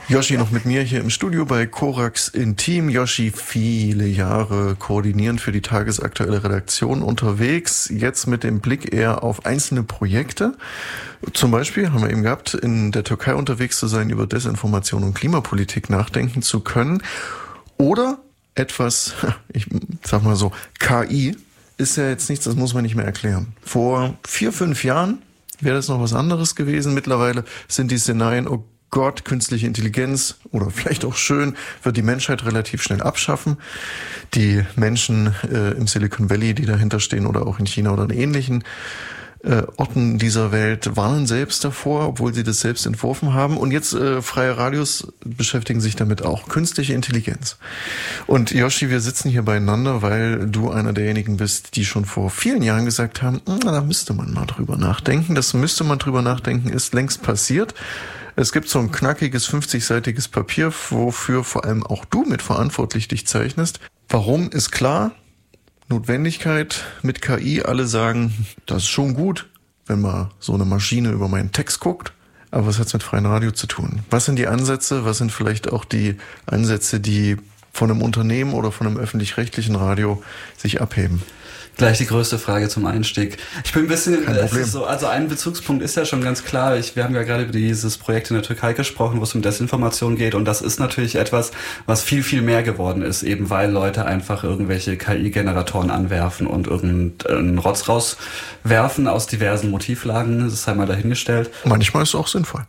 Yoshi noch mit mir hier im Studio bei Korax Intim. Yoshi, viele Jahre koordinierend für die tagesaktuelle Redaktion unterwegs, jetzt mit dem Blick eher auf einzelne Projekte. Zum Beispiel haben wir eben gehabt, in der Türkei unterwegs zu sein, über Desinformation und Klimapolitik nachdenken zu können. Oder etwas, ich sag mal so, KI ist ja jetzt nichts, das muss man nicht mehr erklären. Vor 4-5 Jahren wäre das noch was anderes gewesen. Mittlerweile sind die Szenarien, oh Gott, künstliche Intelligenz oder vielleicht auch schön, wird die Menschheit relativ schnell abschaffen. Die Menschen im Silicon Valley, die dahinter stehen oder auch in China oder in ähnlichen Orten dieser Welt, warnen selbst davor, obwohl sie das selbst entworfen haben. Und jetzt freie Radios beschäftigen sich damit auch. Künstliche Intelligenz. Und Yoshi, wir sitzen hier beieinander, weil du einer derjenigen bist, die schon vor vielen Jahren gesagt haben, da müsste man mal drüber nachdenken. Das müsste man drüber nachdenken, ist längst passiert. Es gibt so ein knackiges 50-seitiges Papier, wofür vor allem auch du mitverantwortlich dich zeichnest. Warum ist klar? Notwendigkeit mit KI. Alle sagen, das ist schon gut, wenn mal so eine Maschine über meinen Text guckt. Aber was hat's mit freiem Radio zu tun? Was sind die Ansätze? Was sind vielleicht auch die Ansätze, die von einem Unternehmen oder von einem öffentlich-rechtlichen Radio sich abheben? Gleich die größte Frage zum Einstieg. Ich bin ein bisschen, es ist so, also ein Bezugspunkt ist ja schon ganz klar. Wir haben ja gerade über dieses Projekt in der Türkei gesprochen, wo es um Desinformation geht. Und das ist natürlich etwas, was viel, viel mehr geworden ist, eben weil Leute einfach irgendwelche KI-Generatoren anwerfen und irgendeinen Rotz rauswerfen aus diversen Motivlagen. Das sei mal dahingestellt. Manchmal ist es auch sinnvoll.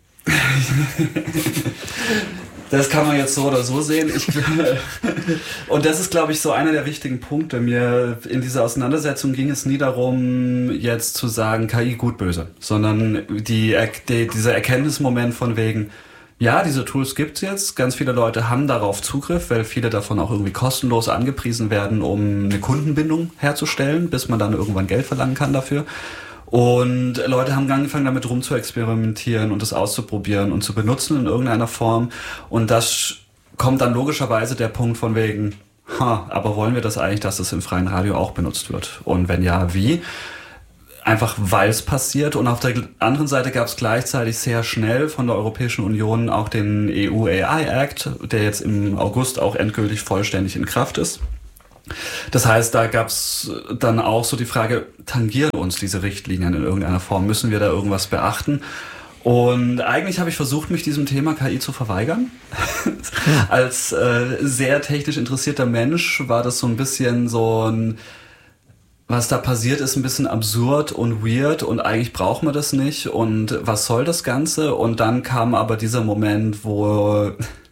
Das kann man jetzt so oder so sehen. Und das ist, glaube ich, so einer der wichtigen Punkte. Mir in dieser Auseinandersetzung ging es nie darum, jetzt zu sagen, KI gut, böse, sondern dieser Erkenntnismoment von wegen, ja, diese Tools gibt's jetzt. Ganz viele Leute haben darauf Zugriff, weil viele davon auch irgendwie kostenlos angepriesen werden, um eine Kundenbindung herzustellen, bis man dann irgendwann Geld verlangen kann dafür. Und Leute haben angefangen, damit rum zu experimentieren und das auszuprobieren und zu benutzen in irgendeiner Form. Und das kommt dann logischerweise der Punkt von wegen, aber wollen wir das eigentlich, dass das im freien Radio auch benutzt wird? Und wenn ja, wie? Einfach weil es passiert. Und auf der anderen Seite gab es gleichzeitig sehr schnell von der Europäischen Union auch den EU AI Act, der jetzt im August auch endgültig vollständig in Kraft ist. Das heißt, da gab's dann auch so die Frage, tangieren uns diese Richtlinien in irgendeiner Form? Müssen wir da irgendwas beachten? Und eigentlich habe ich versucht, mich diesem Thema KI zu verweigern. Als sehr technisch interessierter Mensch war das so ein bisschen so ein, was da passiert, ist ein bisschen absurd und weird und eigentlich braucht man das nicht und was soll das Ganze? Und dann kam aber dieser Moment, wo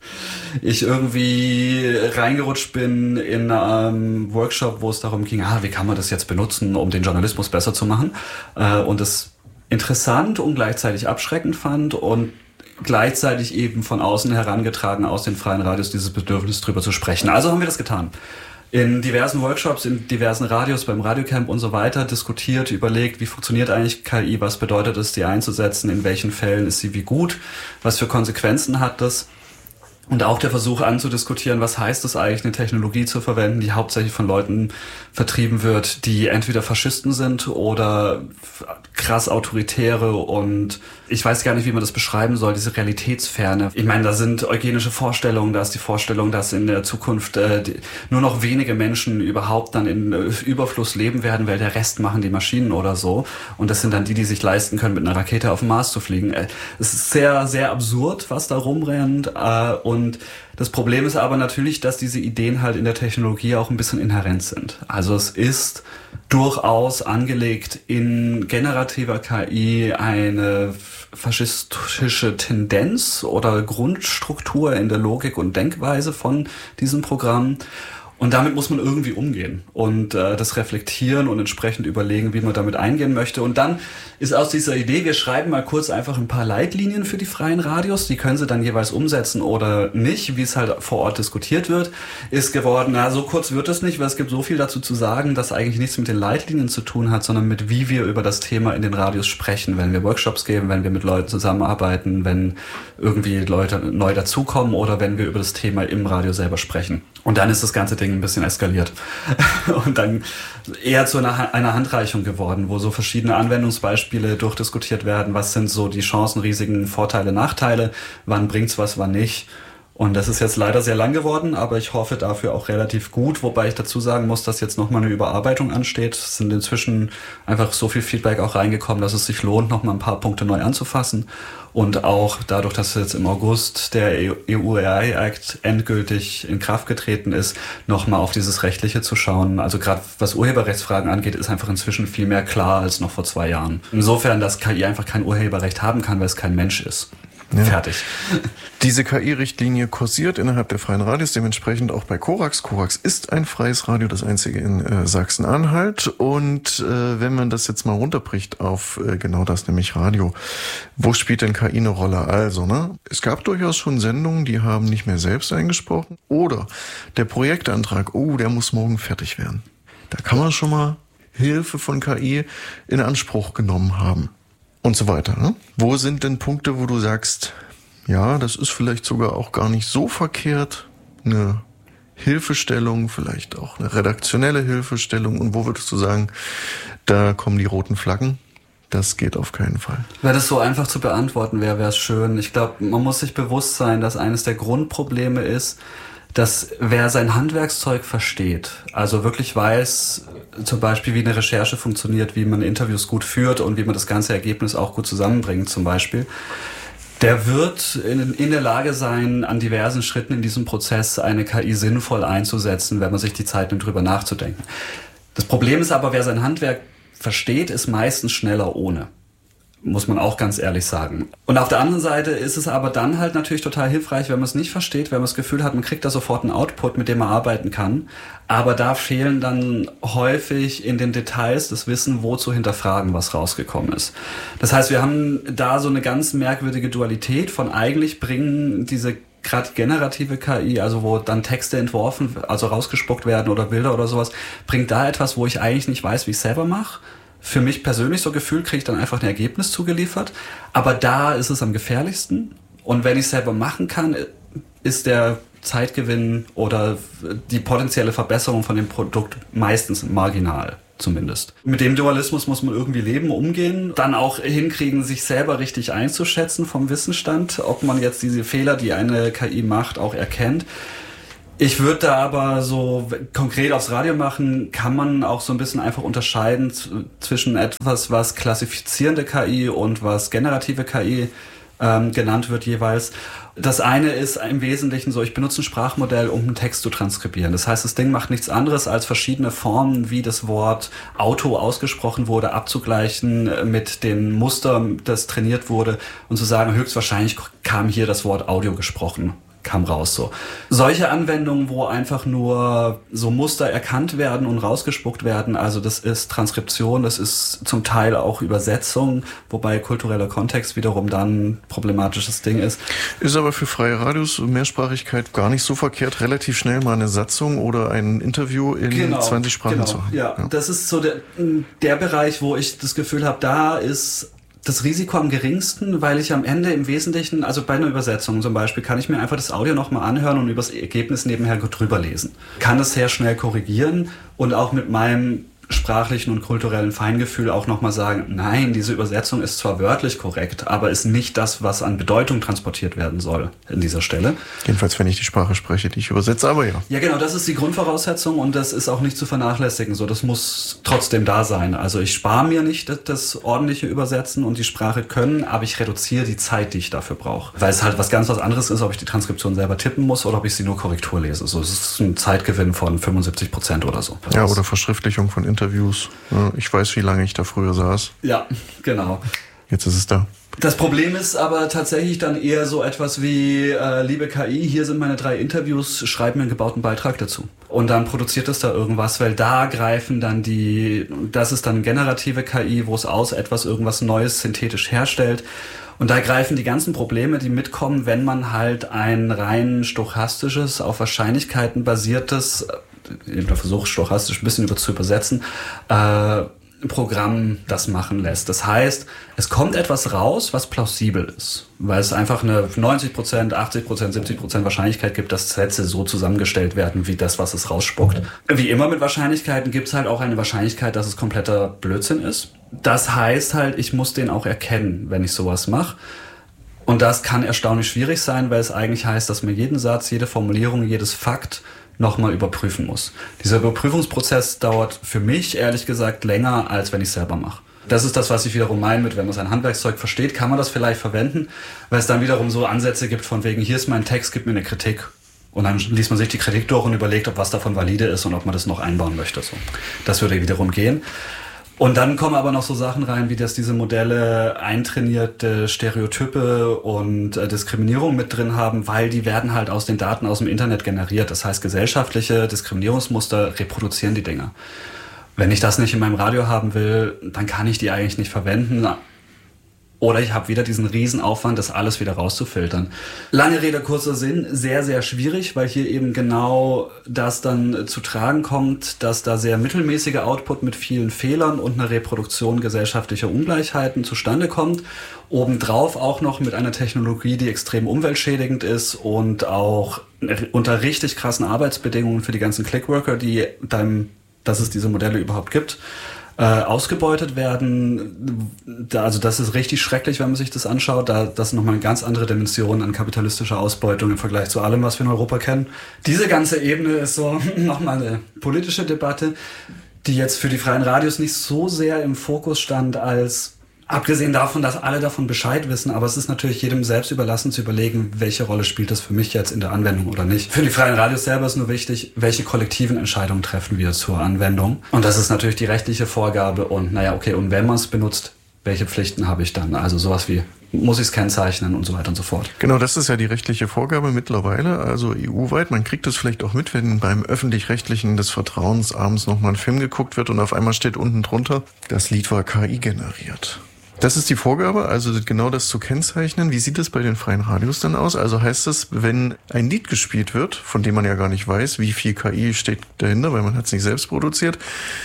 ich irgendwie reingerutscht bin in einem Workshop, wo es darum ging, wie kann man das jetzt benutzen, um den Journalismus besser zu machen, und es interessant und gleichzeitig abschreckend fand und gleichzeitig eben von außen herangetragen aus den freien Radios dieses Bedürfnis drüber zu sprechen. Also haben wir das getan. In diversen Workshops, in diversen Radios, beim Radiocamp und so weiter diskutiert, überlegt, wie funktioniert eigentlich KI, was bedeutet es, die einzusetzen, in welchen Fällen ist sie wie gut, was für Konsequenzen hat das. Und auch der Versuch anzudiskutieren, was heißt es eigentlich, eine Technologie zu verwenden, die hauptsächlich von Leuten vertrieben wird, die entweder Faschisten sind oder krass autoritäre und ich weiß gar nicht, wie man das beschreiben soll, diese Realitätsferne. Ich meine, da sind eugenische Vorstellungen, da ist die Vorstellung, dass in der Zukunft nur noch wenige Menschen überhaupt dann in Überfluss leben werden, weil der Rest machen die Maschinen oder so. Und das sind dann die sich leisten können, mit einer Rakete auf den Mars zu fliegen. Es ist sehr, sehr absurd, was da rumrennt. Und das Problem ist aber natürlich, dass diese Ideen halt in der Technologie auch ein bisschen inhärent sind. Also es ist durchaus angelegt in generativer KI eine faschistische Tendenz oder Grundstruktur in der Logik und Denkweise von diesem Programm. Und damit muss man irgendwie umgehen und das reflektieren und entsprechend überlegen, wie man damit eingehen möchte. Und dann ist aus dieser Idee, wir schreiben mal kurz einfach ein paar Leitlinien für die freien Radios, die können sie dann jeweils umsetzen oder nicht, wie es halt vor Ort diskutiert wird, ist geworden, so kurz wird es nicht, weil es gibt so viel dazu zu sagen, dass eigentlich nichts mit den Leitlinien zu tun hat, sondern mit wie wir über das Thema in den Radios sprechen, wenn wir Workshops geben, wenn wir mit Leuten zusammenarbeiten, wenn irgendwie Leute neu dazukommen oder wenn wir über das Thema im Radio selber sprechen. Und dann ist das ganze Ding Ding ein bisschen eskaliert und dann eher zu einer Handreichung geworden, wo so verschiedene Anwendungsbeispiele durchdiskutiert werden. Was sind so die Chancen, Risiken, Vorteile, Nachteile? Wann bringt's was, wann nicht? Und das ist jetzt leider sehr lang geworden, aber ich hoffe dafür auch relativ gut, wobei ich dazu sagen muss, dass jetzt nochmal eine Überarbeitung ansteht. Es sind inzwischen einfach so viel Feedback auch reingekommen, dass es sich lohnt, nochmal ein paar Punkte neu anzufassen. Und auch dadurch, dass jetzt im August der EU AI Act endgültig in Kraft getreten ist, nochmal auf dieses Rechtliche zu schauen. Also gerade was Urheberrechtsfragen angeht, ist einfach inzwischen viel mehr klar als noch vor 2 Jahren. Insofern, dass KI einfach kein Urheberrecht haben kann, weil es kein Mensch ist. Ja. Fertig. Diese KI-Richtlinie kursiert innerhalb der freien Radios, dementsprechend auch bei Korax. Korax ist ein freies Radio, das einzige in Sachsen-Anhalt. Und wenn man das jetzt mal runterbricht auf genau das, nämlich Radio, wo spielt denn KI eine Rolle? Also, es gab durchaus schon Sendungen, die haben nicht mehr selbst eingesprochen. Oder der Projektantrag, der muss morgen fertig werden. Da kann man schon mal Hilfe von KI in Anspruch genommen haben. Und so weiter. Ne? Wo sind denn Punkte, wo du sagst, ja, das ist vielleicht sogar auch gar nicht so verkehrt, eine Hilfestellung, vielleicht auch eine redaktionelle Hilfestellung, und wo würdest du sagen, da kommen die roten Flaggen? Das geht auf keinen Fall. Wenn das so einfach zu beantworten wäre, wäre es schön. Ich glaube, man muss sich bewusst sein, dass eines der Grundprobleme ist, dass wer sein Handwerkszeug versteht, also wirklich weiß, zum Beispiel, wie eine Recherche funktioniert, wie man Interviews gut führt und wie man das ganze Ergebnis auch gut zusammenbringt zum Beispiel, der wird in der Lage sein, an diversen Schritten in diesem Prozess eine KI sinnvoll einzusetzen, wenn man sich die Zeit nimmt, drüber nachzudenken. Das Problem ist aber, wer sein Handwerk versteht, ist meistens schneller ohne. Muss man auch ganz ehrlich sagen. Und auf der anderen Seite ist es aber dann halt natürlich total hilfreich, wenn man es nicht versteht, wenn man das Gefühl hat, man kriegt da sofort einen Output, mit dem man arbeiten kann. Aber da fehlen dann häufig in den Details das Wissen, wo zu hinterfragen, was rausgekommen ist. Das heißt, wir haben da so eine ganz merkwürdige Dualität von eigentlich bringen diese gerade generative KI, also wo dann Texte entworfen, also rausgespuckt werden oder Bilder oder sowas, bringt da etwas, wo ich eigentlich nicht weiß, wie ich es selber mache. Für mich persönlich so gefühlt, kriege ich dann einfach ein Ergebnis zugeliefert. Aber da ist es am gefährlichsten. Und wenn ich es selber machen kann, ist der Zeitgewinn oder die potenzielle Verbesserung von dem Produkt meistens marginal, zumindest. Mit dem Dualismus muss man irgendwie leben, umgehen, dann auch hinkriegen, sich selber richtig einzuschätzen vom Wissensstand, ob man jetzt diese Fehler, die eine KI macht, auch erkennt. Ich würde da aber so konkret aufs Radio machen, kann man auch so ein bisschen einfach unterscheiden zwischen etwas, was klassifizierende KI und was generative KI genannt wird jeweils. Das eine ist im Wesentlichen so, ich benutze ein Sprachmodell, um einen Text zu transkribieren. Das heißt, das Ding macht nichts anderes, als verschiedene Formen, wie das Wort Auto ausgesprochen wurde, abzugleichen mit den Mustern, das trainiert wurde und zu sagen, höchstwahrscheinlich kam hier das Wort Audio gesprochen. Kam raus so. Solche Anwendungen, wo einfach nur so Muster erkannt werden und rausgespuckt werden, also das ist Transkription, das ist zum Teil auch Übersetzung, wobei kultureller Kontext wiederum dann ein problematisches Ding ist. Ist aber für freie Radios Mehrsprachigkeit gar nicht so verkehrt, relativ schnell mal eine Satzung oder ein Interview in 20 Sprachen zu haben. Ja, das ist so der Bereich, wo ich das Gefühl habe, da ist das Risiko am geringsten, weil ich am Ende im Wesentlichen, also bei einer Übersetzung zum Beispiel, kann ich mir einfach das Audio nochmal anhören und über das Ergebnis nebenher drüber lesen. Kann das sehr schnell korrigieren und auch mit meinem sprachlichen und kulturellen Feingefühl auch nochmal sagen, nein, diese Übersetzung ist zwar wörtlich korrekt, aber ist nicht das, was an Bedeutung transportiert werden soll in dieser Stelle. Jedenfalls, wenn ich die Sprache spreche, die ich übersetze, aber ja. Ja, genau, das ist die Grundvoraussetzung und das ist auch nicht zu vernachlässigen. So, das muss trotzdem da sein. Also ich spare mir nicht das ordentliche Übersetzen und die Sprache können, aber ich reduziere die Zeit, die ich dafür brauche. Weil es halt was ganz was anderes ist, ob ich die Transkription selber tippen muss oder ob ich sie nur Korrektur lese. So, es ist ein Zeitgewinn von 75% oder so. Ja, oder Verschriftlichung von Interviews. Ich weiß, wie lange ich da früher saß. Ja, genau. Jetzt ist es da. Das Problem ist aber tatsächlich dann eher so etwas wie, liebe KI, hier sind meine 3 Interviews, schreib mir einen gebauten Beitrag dazu. Und dann produziert es da irgendwas, weil da greifen dann das ist dann generative KI, wo es aus etwas irgendwas Neues synthetisch herstellt. Und da greifen die ganzen Probleme, die mitkommen, wenn man halt ein rein stochastisches, auf Wahrscheinlichkeiten basiertes, der Versuch stochastisch ein bisschen zu übersetzen, Programm das machen lässt. Das heißt, es kommt etwas raus, was plausibel ist, weil es einfach eine 90%, 80%, 70% Wahrscheinlichkeit gibt, dass Sätze so zusammengestellt werden, wie das, was es rausspuckt. Wie immer mit Wahrscheinlichkeiten gibt es halt auch eine Wahrscheinlichkeit, dass es kompletter Blödsinn ist. Das heißt halt, ich muss den auch erkennen, wenn ich sowas mache. Und das kann erstaunlich schwierig sein, weil es eigentlich heißt, dass man jeden Satz, jede Formulierung, jedes Fakt nochmal überprüfen muss. Dieser Überprüfungsprozess dauert für mich, ehrlich gesagt, länger, als wenn ich es selber mache. Das ist das, was ich wiederum meine mit, wenn man sein Handwerkszeug versteht, kann man das vielleicht verwenden, weil es dann wiederum so Ansätze gibt von wegen, hier ist mein Text, gib mir eine Kritik. Und dann liest man sich die Kritik durch und überlegt, ob was davon valide ist und ob man das noch einbauen möchte. So. Das würde wiederum gehen. Und dann kommen aber noch so Sachen rein, wie dass diese Modelle eintrainierte Stereotype und Diskriminierung mit drin haben, weil die werden halt aus den Daten aus dem Internet generiert. Das heißt, gesellschaftliche Diskriminierungsmuster reproduzieren die Dinger. Wenn ich das nicht in meinem Radio haben will, dann kann ich die eigentlich nicht verwenden. Oder ich habe wieder diesen Riesenaufwand, das alles wieder rauszufiltern. Lange Rede, kurzer Sinn, sehr, sehr schwierig, weil hier eben genau das dann zu tragen kommt, dass da sehr mittelmäßiger Output mit vielen Fehlern und einer Reproduktion gesellschaftlicher Ungleichheiten zustande kommt. Obendrauf auch noch mit einer Technologie, die extrem umweltschädigend ist und auch unter richtig krassen Arbeitsbedingungen für die ganzen Clickworker, die dann, dass es diese Modelle überhaupt gibt, ausgebeutet werden. Also das ist richtig schrecklich, wenn man sich das anschaut. Das ist nochmal eine ganz andere Dimension an kapitalistischer Ausbeutung im Vergleich zu allem, was wir in Europa kennen. Diese ganze Ebene ist so nochmal eine politische Debatte, die jetzt für die freien Radios nicht so sehr im Fokus stand, als abgesehen davon, dass alle davon Bescheid wissen, aber es ist natürlich jedem selbst überlassen zu überlegen, welche Rolle spielt das für mich jetzt in der Anwendung oder nicht. Für die freien Radios selber ist nur wichtig, welche kollektiven Entscheidungen treffen wir zur Anwendung. Und das ist natürlich die rechtliche Vorgabe und und wenn man es benutzt, welche Pflichten habe ich dann? Also sowas wie, muss ich es kennzeichnen und so weiter und so fort. Genau, das ist ja die rechtliche Vorgabe mittlerweile, also EU-weit. Man kriegt es vielleicht auch mit, wenn beim Öffentlich-Rechtlichen des Vertrauens abends nochmal ein Film geguckt wird und auf einmal steht unten drunter, das Lied war KI generiert. Das ist die Vorgabe, also genau das zu kennzeichnen. Wie sieht es bei den freien Radios dann aus? Also heißt es, wenn ein Lied gespielt wird, von dem man ja gar nicht weiß, wie viel KI steht dahinter, weil man hat es nicht selbst produziert,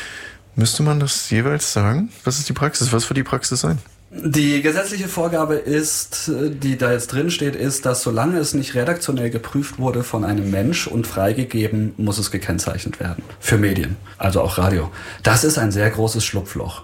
müsste man das jeweils sagen? Was ist die Praxis? Was wird die Praxis sein? Die gesetzliche Vorgabe ist, die da jetzt drin steht, ist, dass solange es nicht redaktionell geprüft wurde von einem Mensch und freigegeben, muss es gekennzeichnet werden. Für Medien, also auch Radio. Das ist ein sehr großes Schlupfloch.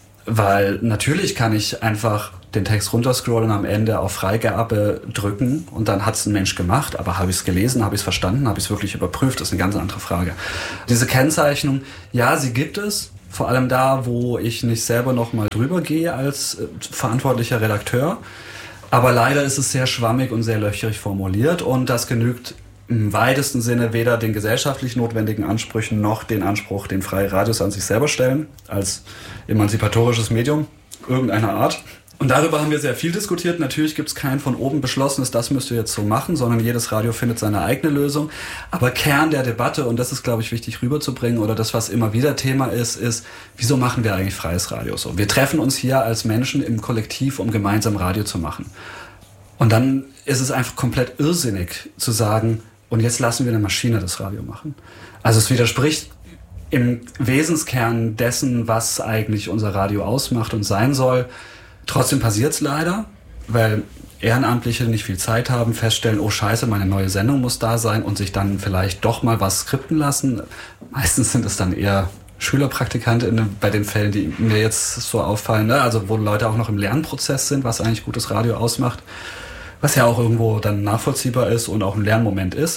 Weil natürlich kann ich einfach den Text runterscrollen und am Ende auf Freigabe drücken und dann hat es ein Mensch gemacht, aber habe ich es gelesen, habe ich es verstanden, habe ich es wirklich überprüft, das ist eine ganz andere Frage. Diese Kennzeichnung, ja, sie gibt es, vor allem da, wo ich nicht selber nochmal drüber gehe als verantwortlicher Redakteur, aber leider ist es sehr schwammig und sehr löcherig formuliert und das genügt im weitesten Sinne weder den gesellschaftlich notwendigen Ansprüchen noch den Anspruch, den freie Radios an sich selber stellen, als emanzipatorisches Medium irgendeiner Art. Und darüber haben wir sehr viel diskutiert. Natürlich gibt es kein von oben beschlossenes, das müsst ihr jetzt so machen, sondern jedes Radio findet seine eigene Lösung. Aber Kern der Debatte, und das ist, glaube ich, wichtig rüberzubringen, oder das, was immer wieder Thema ist, wieso machen wir eigentlich freies Radio so? Wir treffen uns hier als Menschen im Kollektiv, um gemeinsam Radio zu machen. Und dann ist es einfach komplett irrsinnig zu sagen, und jetzt lassen wir eine Maschine das Radio machen. Also es widerspricht im Wesenskern dessen, was eigentlich unser Radio ausmacht und sein soll. Trotzdem passiert es leider, weil Ehrenamtliche nicht viel Zeit haben, feststellen, oh Scheiße, meine neue Sendung muss da sein und sich dann vielleicht doch mal was skripten lassen. Meistens sind es dann eher Schülerpraktikanten bei den Fällen, die mir jetzt so auffallen, ne? Also wo Leute auch noch im Lernprozess sind, was eigentlich gutes Radio ausmacht. Was ja auch irgendwo dann nachvollziehbar ist und auch ein Lernmoment ist.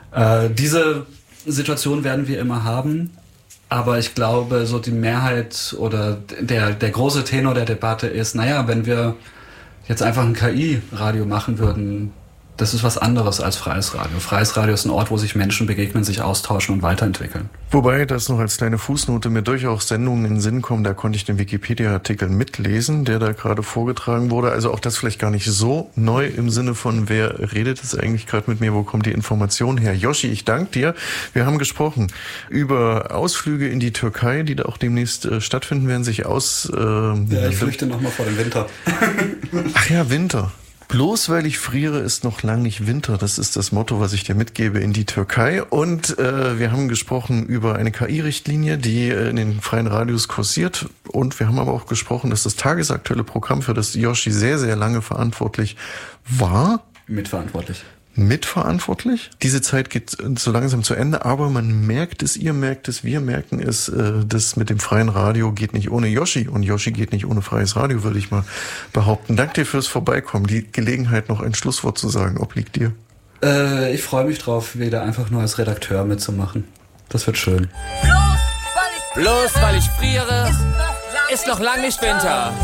Diese Situation werden wir immer haben, aber ich glaube, so die Mehrheit oder der große Tenor der Debatte ist, wenn wir jetzt einfach ein KI-Radio machen würden, das ist was anderes als freies Radio. Freies Radio ist ein Ort, wo sich Menschen begegnen, sich austauschen und weiterentwickeln. Wobei, das noch als kleine Fußnote, mir durchaus Sendungen in den Sinn kommen, da konnte ich den Wikipedia-Artikel mitlesen, der da gerade vorgetragen wurde. Also auch das vielleicht gar nicht so neu im Sinne von, wer redet es eigentlich gerade mit mir, wo kommt die Information her? Yoshi, ich danke dir. Wir haben gesprochen über Ausflüge in die Türkei, die da auch demnächst stattfinden werden, sich ich flüchte nochmal vor dem Winter. Ach ja, Winter. Bloß weil ich friere, ist noch lang nicht Winter. Das ist das Motto, was ich dir mitgebe in die Türkei. Und wir haben gesprochen über eine KI-Richtlinie, die in den freien Radios kursiert. Und wir haben aber auch gesprochen, dass das tagesaktuelle Programm, für das Yoshi sehr, sehr lange verantwortlich war. Mitverantwortlich. Diese Zeit geht so langsam zu Ende, aber man merkt es, ihr merkt es, wir merken es, das mit dem freien Radio geht nicht ohne Yoshi und Yoshi geht nicht ohne freies Radio, würde ich mal behaupten. Danke dir fürs Vorbeikommen. Die Gelegenheit, noch ein Schlusswort zu sagen, obliegt dir. Ich freue mich drauf, wieder einfach nur als Redakteur mitzumachen. Das wird schön. Bloß weil ich friere, ist noch lang nicht Winter.